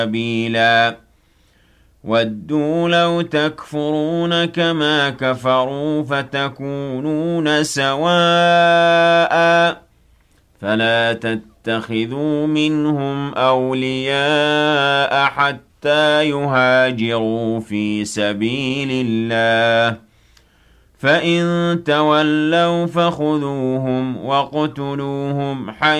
سبيلا وَدُّوا لَوْ تَكْفُرُونَ كَمَا كَفَرُوا فَتَكُونُونَ سَوَاءً فَلَا تَتَّخِذُوا مِنْهُمْ أَوْلِيَاءَ حَتَّى يُهَاجِرُوا فِي سَبِيلِ اللَّهِ فَإِن تَوَلَّوْا فَخُذُوهُمْ وَاقْتُلُوهُمْ